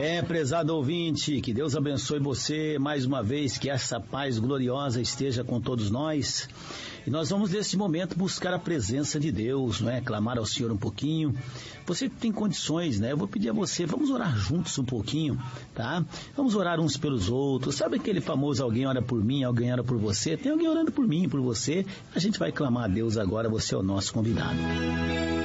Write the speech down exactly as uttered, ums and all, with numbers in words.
É, prezado ouvinte, que Deus abençoe você mais uma vez, que essa paz gloriosa esteja com todos nós. E nós vamos nesse momento buscar a presença de Deus, não é? Clamar ao Senhor um pouquinho. Você tem condições, né? Eu vou pedir a você, vamos orar juntos um pouquinho, tá? Vamos orar uns pelos outros. Sabe aquele famoso alguém ora por mim, alguém ora por você? Tem alguém orando por mim, por você. A gente vai clamar a Deus agora, você é o nosso convidado.